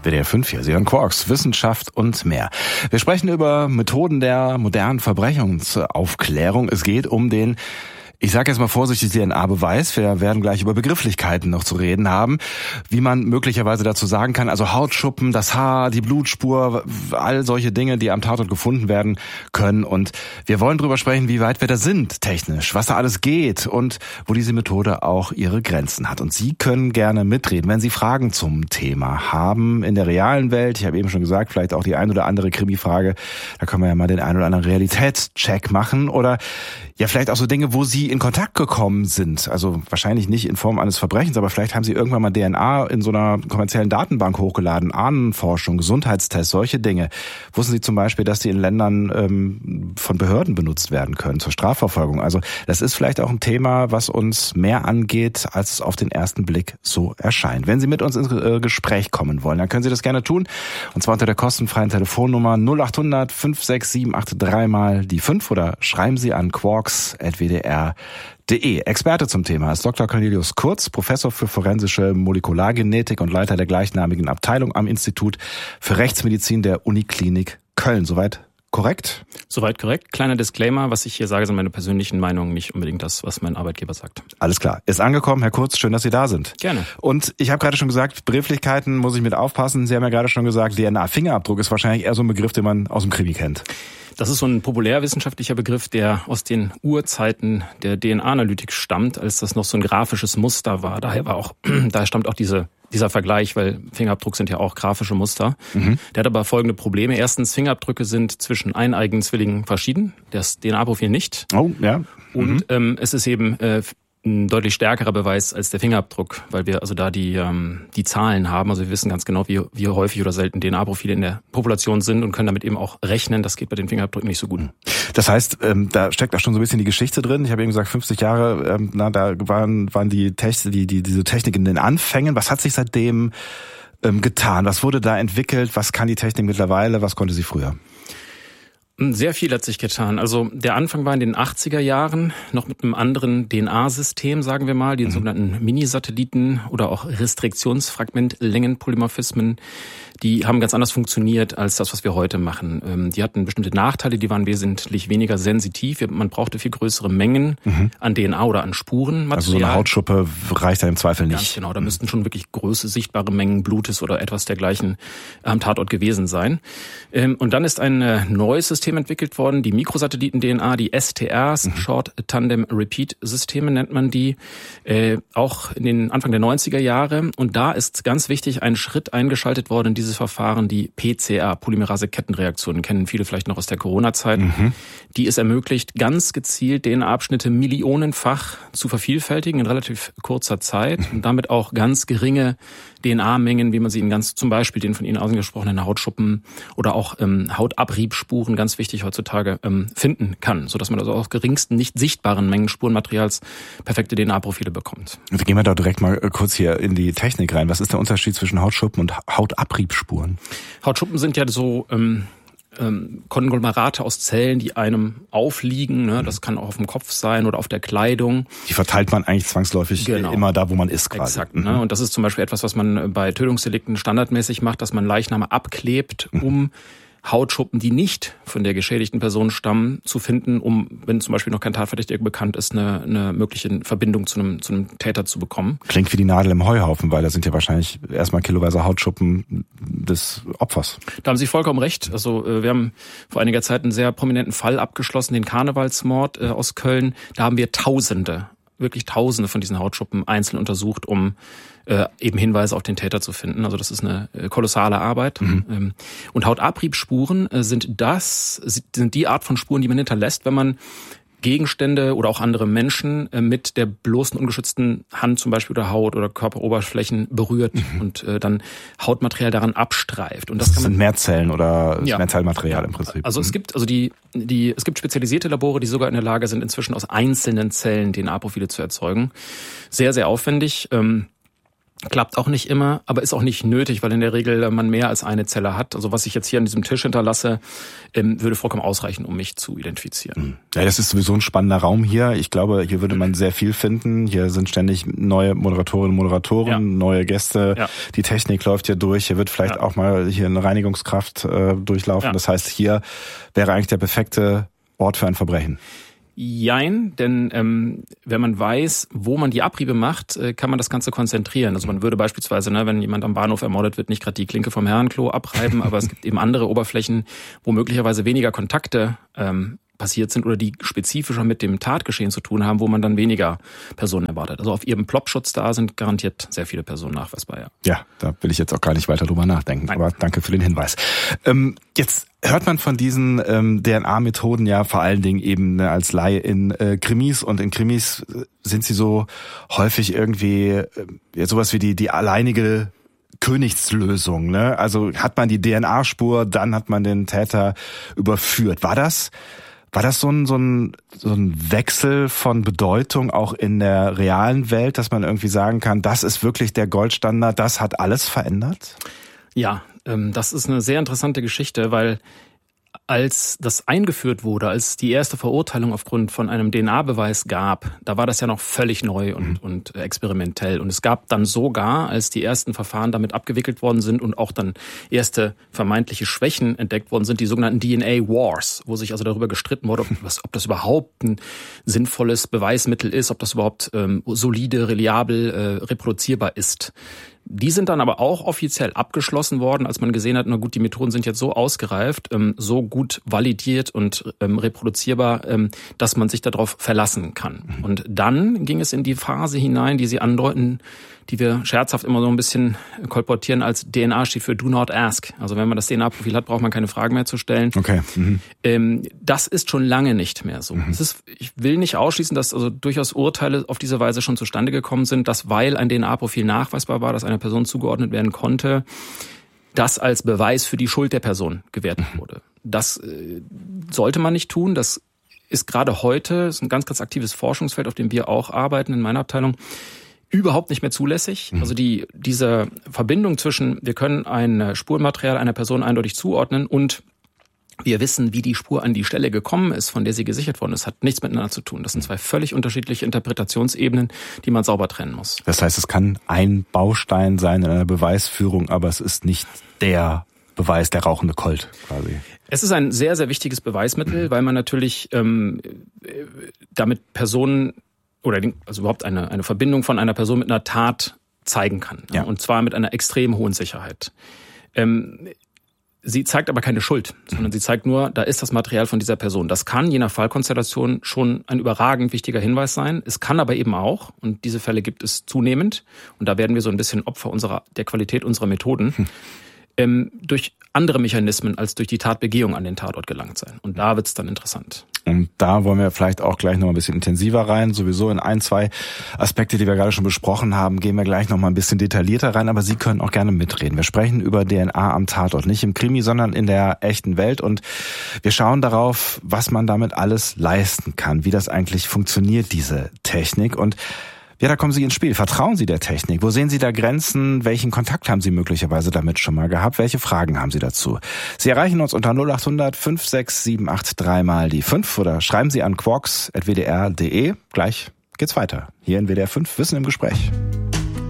WDR 5 hier, Sie hören Quarks, Wissenschaft und mehr. Wir sprechen über Methoden der modernen Verbrechungsaufklärung. Es geht um den, ich sage jetzt mal vorsichtig, DNA-Beweis. Wir werden gleich über Begrifflichkeiten noch zu reden haben, wie man möglicherweise dazu sagen kann, also Hautschuppen, das Haar, die Blutspur, all solche Dinge, die am Tatort gefunden werden können. Und wir wollen drüber sprechen, wie weit wir da sind technisch, was da alles geht und wo diese Methode auch ihre Grenzen hat. Und Sie können gerne mitreden, wenn Sie Fragen zum Thema haben in der realen Welt. Ich habe eben schon gesagt, vielleicht auch die ein oder andere Krimi-Frage. Da können wir ja mal den ein oder anderen Realitätscheck machen oder ja, vielleicht auch so Dinge, wo Sie in Kontakt gekommen sind. Also wahrscheinlich nicht in Form eines Verbrechens, aber vielleicht haben Sie irgendwann mal DNA in so einer kommerziellen Datenbank hochgeladen. Ahnenforschung, Gesundheitstests, solche Dinge. Wussten Sie zum Beispiel, dass die in Ländern von Behörden benutzt werden können zur Strafverfolgung? Also das ist vielleicht auch ein Thema, was uns mehr angeht, als es auf den ersten Blick so erscheint. Wenn Sie mit uns ins Gespräch kommen wollen, dann können Sie das gerne tun. Und zwar unter der kostenfreien Telefonnummer 0800 56783 mal die 5 oder schreiben Sie an quarks@wdr.de. Experte zum Thema ist Dr. Cornelius Kurz, Professor für forensische Molekulargenetik und Leiter der gleichnamigen Abteilung am Institut für Rechtsmedizin der Uniklinik Köln. Soweit korrekt? Soweit korrekt. Kleiner Disclaimer, was ich hier sage, sind meine persönlichen Meinungen, nicht unbedingt das, was mein Arbeitgeber sagt. Alles klar. Ist angekommen, Herr Kurz, schön, dass Sie da sind. Gerne. Und ich habe gerade schon gesagt, Begrifflichkeiten muss ich mit aufpassen. Sie haben ja gerade schon gesagt, DNA-Fingerabdruck ist wahrscheinlich eher so ein Begriff, den man aus dem Krimi kennt. Das ist so ein populärwissenschaftlicher Begriff, der aus den Urzeiten der DNA-Analytik stammt, als das noch so ein grafisches Muster war. Daher stammt auch dieser Vergleich, weil Fingerabdruck sind ja auch grafische Muster. Mhm. Der hat aber folgende Probleme. Erstens, Fingerabdrücke sind zwischen eineiigen Zwillingen verschieden, das DNA-Profil nicht. Oh, ja. Und es ist eben ein deutlich stärkerer Beweis als der Fingerabdruck, weil wir also da die Zahlen haben. Also wir wissen ganz genau, wie häufig oder selten DNA-Profile in der Population sind und können damit eben auch rechnen. Das geht bei den Fingerabdrücken nicht so gut. Das heißt, da steckt auch schon so ein bisschen die Geschichte drin. Ich habe eben gesagt, 50 Jahre, da waren diese Technik in den Anfängen. Was hat sich seitdem getan? Was wurde da entwickelt? Was kann die Technik mittlerweile? Was konnte sie früher? Sehr viel hat sich getan. Also der Anfang war in den 80er Jahren noch mit einem anderen DNA-System, sagen wir mal, die sogenannten Minisatelliten oder auch Restriktionsfragmentlängenpolymorphismen. Die haben ganz anders funktioniert als das, was wir heute machen. Die hatten bestimmte Nachteile, die waren wesentlich weniger sensitiv. Man brauchte viel größere Mengen an DNA oder an Spurenmaterial. Also so eine Hautschuppe reicht da im Zweifel nicht. Ganz genau, da müssten schon wirklich große, sichtbare Mengen Blutes oder etwas dergleichen am Tatort gewesen sein. Und dann ist ein neues System entwickelt worden, die Mikrosatelliten-DNA, die STRs, Short Tandem Repeat Systeme nennt man die, auch in den Anfang der 90er Jahre. Und da ist ganz wichtig ein Schritt eingeschaltet worden in dieses Verfahren, die PCR, Polymerase-Kettenreaktionen, kennen viele vielleicht noch aus der Corona-Zeit. Die es ermöglicht, ganz gezielt DNA-Abschnitte millionenfach zu vervielfältigen in relativ kurzer Zeit und damit auch ganz geringe DNA-Mengen, wie man sie in zum Beispiel den von Ihnen angesprochenen Hautschuppen oder auch Hautabriebspuren, ganz wichtig heutzutage, finden kann, sodass man also aus geringsten, nicht sichtbaren Mengen Spurenmaterials perfekte DNA-Profile bekommt. Also gehen wir da direkt mal kurz hier in die Technik rein. Was ist der Unterschied zwischen Hautschuppen und Hautabriebspuren? Hautschuppen sind ja so Konglomerate aus Zellen, die einem aufliegen. Ne? Das kann auch auf dem Kopf sein oder auf der Kleidung. Die verteilt man eigentlich zwangsläufig immer da, wo man ist quasi. Exakt. Ne? Und das ist zum Beispiel etwas, was man bei Tötungsdelikten standardmäßig macht, dass man Leichname abklebt, um Hautschuppen, die nicht von der geschädigten Person stammen, zu finden, um, wenn zum Beispiel noch kein Tatverdächtiger bekannt ist, eine mögliche Verbindung zu einem Täter zu bekommen. Klingt wie die Nadel im Heuhaufen, weil das sind ja wahrscheinlich erstmal kiloweise Hautschuppen des Opfers. Da haben Sie vollkommen recht. Also wir haben vor einiger Zeit einen sehr prominenten Fall abgeschlossen, den Karnevalsmord aus Köln. Da haben wir wirklich Tausende von diesen Hautschuppen einzeln untersucht, um eben Hinweise auf den Täter zu finden. Also das ist eine kolossale Arbeit. Und Hautabriebspuren sind die Art von Spuren, die man hinterlässt, wenn man Gegenstände oder auch andere Menschen mit der bloßen, ungeschützten Hand zum Beispiel oder Haut oder Körperoberflächen berührt und dann Hautmaterial daran abstreift. Und das sind Mehrzellen oder Mehrzellmaterial im Prinzip. Also es gibt spezialisierte Labore, die sogar in der Lage sind, inzwischen aus einzelnen Zellen DNA-Profile zu erzeugen. Sehr, sehr aufwendig. Klappt auch nicht immer, aber ist auch nicht nötig, weil in der Regel man mehr als eine Zelle hat. Also was ich jetzt hier an diesem Tisch hinterlasse, würde vollkommen ausreichen, um mich zu identifizieren. Ja, das ist sowieso ein spannender Raum hier. Ich glaube, hier würde man sehr viel finden. Hier sind ständig neue Moderatorinnen und Moderatoren, neue Gäste. Ja. Die Technik läuft hier durch. Hier wird vielleicht auch mal hier eine Reinigungskraft durchlaufen. Ja. Das heißt, hier wäre eigentlich der perfekte Ort für ein Verbrechen. Jein, denn wenn man weiß, wo man die Abriebe macht, kann man das Ganze konzentrieren. Also man würde beispielsweise, wenn jemand am Bahnhof ermordet wird, nicht gerade die Klinke vom Herrenklo abreiben, aber es gibt eben andere Oberflächen, wo möglicherweise weniger Kontakte passiert sind oder die spezifischer mit dem Tatgeschehen zu tun haben, wo man dann weniger Personen erwartet. Also auf ihrem Plopschutz da sind garantiert sehr viele Personen nachweisbar, ja. Ja, da will ich jetzt auch gar nicht weiter drüber nachdenken, aber danke für den Hinweis. Jetzt hört man von diesen DNA-Methoden ja vor allen Dingen eben als Laie in Krimis, und in Krimis sind sie so häufig irgendwie sowas wie die alleinige Königslösung, ne? Also hat man die DNA-Spur, dann hat man den Täter überführt. War das so ein Wechsel von Bedeutung auch in der realen Welt, dass man irgendwie sagen kann, das ist wirklich der Goldstandard, das hat alles verändert? Ja, das ist eine sehr interessante Geschichte, weil als das eingeführt wurde, als es die erste Verurteilung aufgrund von einem DNA-Beweis gab, da war das ja noch völlig neu und experimentell. Und es gab dann sogar, als die ersten Verfahren damit abgewickelt worden sind und auch dann erste vermeintliche Schwächen entdeckt worden sind, die sogenannten DNA-Wars, wo sich also darüber gestritten wurde, ob das überhaupt ein sinnvolles Beweismittel ist, ob das überhaupt solide, reliabel, reproduzierbar ist. Die sind dann aber auch offiziell abgeschlossen worden, als man gesehen hat, na gut, die Methoden sind jetzt so ausgereift, so gut validiert und reproduzierbar, dass man sich darauf verlassen kann. Und dann ging es in die Phase hinein, die Sie andeuten, die wir scherzhaft immer so ein bisschen kolportieren als DNA steht für Do Not Ask. Also wenn man das DNA-Profil hat, braucht man keine Fragen mehr zu stellen. Okay. Das ist schon lange nicht mehr so. Ich will nicht ausschließen, dass also durchaus Urteile auf diese Weise schon zustande gekommen sind, dass weil ein DNA-Profil nachweisbar war, dass einer Person zugeordnet werden konnte, das als Beweis für die Schuld der Person gewertet wurde. Das sollte man nicht tun. Das ist gerade heute, ist ein ganz, ganz aktives Forschungsfeld, auf dem wir auch arbeiten in meiner Abteilung, überhaupt nicht mehr zulässig. Also diese Verbindung zwischen, wir können ein Spurenmaterial einer Person eindeutig zuordnen und wir wissen, wie die Spur an die Stelle gekommen ist, von der sie gesichert worden ist, hat nichts miteinander zu tun. Das sind zwei völlig unterschiedliche Interpretationsebenen, die man sauber trennen muss. Das heißt, es kann ein Baustein sein in einer Beweisführung, aber es ist nicht der Beweis, der rauchende Colt quasi. Es ist ein sehr, sehr wichtiges Beweismittel, weil man natürlich damit Personen oder also überhaupt eine Verbindung von einer Person mit einer Tat zeigen kann. Ja. Und zwar mit einer extrem hohen Sicherheit. Sie zeigt aber keine Schuld, sondern sie zeigt nur, da ist das Material von dieser Person. Das kann je nach Fallkonstellation schon ein überragend wichtiger Hinweis sein. Es kann aber eben auch, und diese Fälle gibt es zunehmend, und da werden wir so ein bisschen Opfer der Qualität unserer Methoden, durch andere Mechanismen als durch die Tatbegehung an den Tatort gelangt sein. Und da wird's dann interessant. Und da wollen wir vielleicht auch gleich noch ein bisschen intensiver rein. Sowieso in 1, 2 Aspekte, die wir gerade schon besprochen haben, gehen wir gleich noch mal ein bisschen detaillierter rein. Aber Sie können auch gerne mitreden. Wir sprechen über DNA am Tatort. Nicht im Krimi, sondern in der echten Welt. Und wir schauen darauf, was man damit alles leisten kann. Wie das eigentlich funktioniert, diese Technik. Und ja, da kommen Sie ins Spiel. Vertrauen Sie der Technik? Wo sehen Sie da Grenzen? Welchen Kontakt haben Sie möglicherweise damit schon mal gehabt? Welche Fragen haben Sie dazu? Sie erreichen uns unter 0800 56783 mal die 5 oder schreiben Sie an quarks@wdr.de. Gleich geht's weiter. Hier in WDR 5 Wissen im Gespräch.